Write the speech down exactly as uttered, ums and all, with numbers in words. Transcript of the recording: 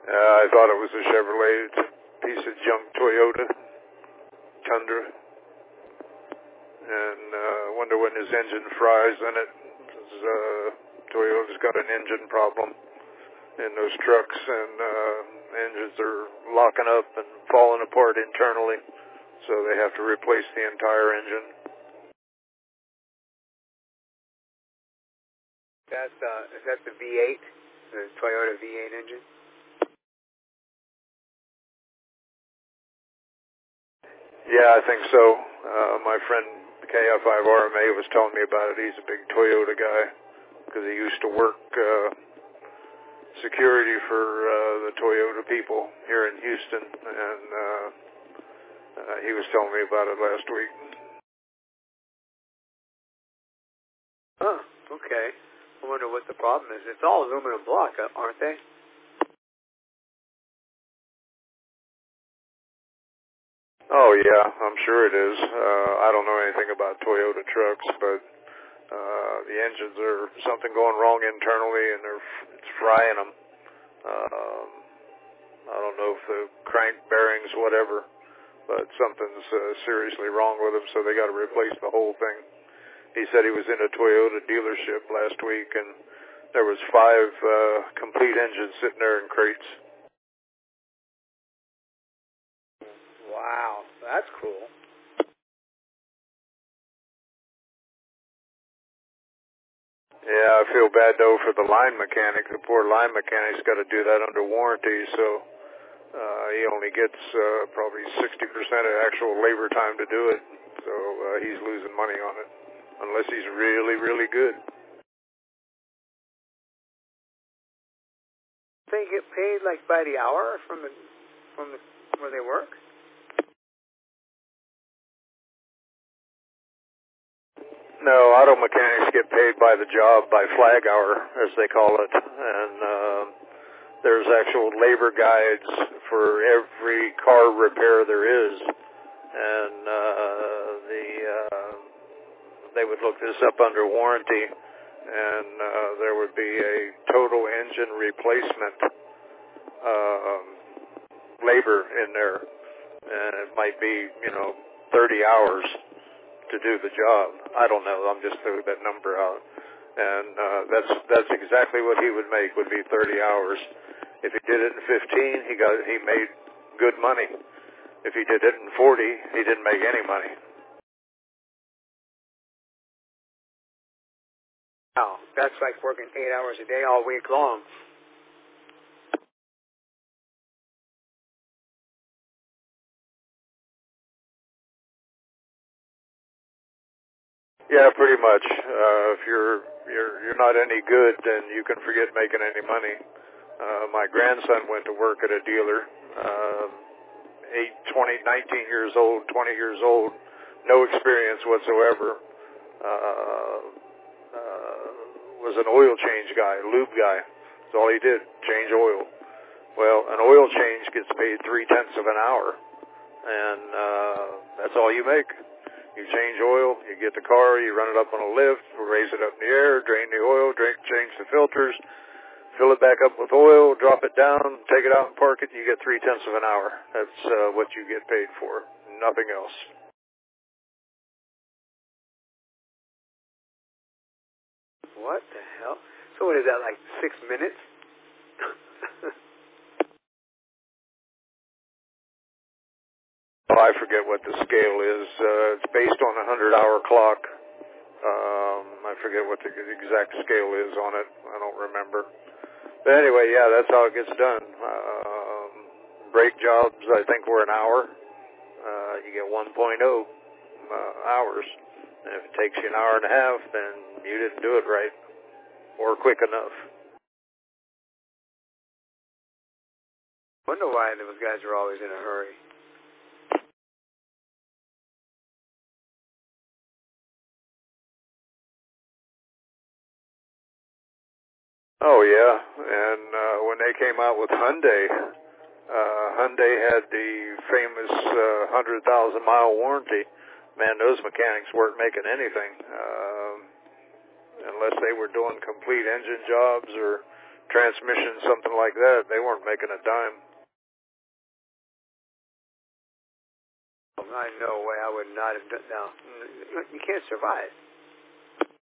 Uh, I thought it was a Chevrolet. It's a piece of junk Toyota Tundra. And uh, wonder when his engine fries in it. Uh, Toyota's got an engine problem in those trucks, and uh, engines are locking up and falling apart internally, so they have to replace the entire engine. That's uh, is that the V eight, the Toyota V eight engine? Yeah, I think so. Uh, my friend K F five R M A was telling me about it. He's a big Toyota guy because he used to work uh, security for uh, the Toyota people here in Houston, and uh, uh, he was telling me about it last week. Huh, okay. I wonder what the problem is. It's all aluminum block, aren't they? Oh, yeah, I'm sure it is. Uh, I don't know anything about Toyota trucks, but uh, the engines are something going wrong internally, and they're it's frying them. Um, I don't know if the crank bearings, whatever, but something's uh, seriously wrong with them, so they got to replace the whole thing. He said he was in a Toyota dealership last week, and there was five uh, complete engines sitting there in crates. Wow, that's cool. Yeah, I feel bad, though, for the line mechanic. The poor line mechanic's got to do that under warranty, so uh, he only gets uh, probably sixty percent of actual labor time to do it, so uh, he's losing money on it, unless he's really, really good. They get paid like by the hour from the from the where they work? No, auto mechanics get paid by the job, by flag hour, as they call it, and uh, there's actual labor guides for every car repair there is, and uh, the uh, they would look this up under warranty, and uh, there would be a total engine replacement uh, labor in there, and it might be, you know, thirty hours to do the job. I don't know. I'm just throwing that number out, and uh, that's that's exactly what he would make. Would be thirty hours. If he did it in fifteen, he got he made good money. If he did it in forty, he didn't make any money. Wow, that's like working eight hours a day all week long. Yeah, pretty much. Uh, if you're you're you're not any good, then you can forget making any money. Uh, my grandson went to work at a dealer, uh, eight, twenty, nineteen years old, twenty years old, no experience whatsoever. Uh, uh, was an oil change guy, lube guy. That's all he did, change oil. Well, an oil change gets paid three tenths of an hour, and uh, that's all you make. You change oil, you get the car, you run it up on a lift, raise it up in the air, drain the oil, drink, change the filters, fill it back up with oil, drop it down, take it out and park it, and you get three tenths of an hour. That's uh, what you get paid for, nothing else. What the hell? So what is that, like six minutes? Well, I forget what the scale is. Uh, it's based on a hundred-hour clock. Um, I forget what the exact scale is on it. I don't remember. But anyway, yeah, that's how it gets done. Um, brake jobs, I think, were an hour. Uh, you get one point oh uh, hours. And if it takes you an hour and a half, then you didn't do it right or quick enough. Wonder why those guys are always in a hurry. Oh, yeah, and uh, when they came out with Hyundai, uh, Hyundai had the famous uh, one hundred thousand mile warranty. Man, those mechanics weren't making anything um, unless they were doing complete engine jobs or transmission, something like that, they weren't making a dime. I no way I would not have done. No, you can't survive.